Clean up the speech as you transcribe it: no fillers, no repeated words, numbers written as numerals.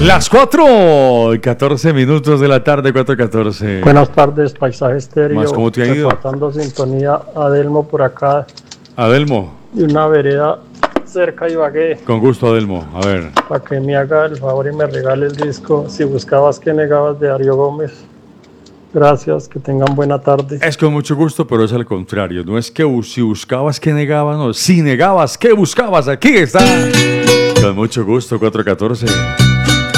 Las 4:14 de la tarde, 4:14. Buenas tardes, Paisaje Estéreo. Más, ¿cómo te ha ido? Reportando sintonía, Adelmo por acá, Adelmo, de una vereda cerca de Ibagué, con gusto, Adelmo. A ver. para que me haga el favor y me regale el disco Si buscabas que negabas de Darío Gómez. Gracias, que tengan buena tarde. Es con mucho gusto, pero es al contrario. No es que si buscabas que negabas, no. Si negabas, ¿qué buscabas? Aquí está. Con mucho gusto, 4:14.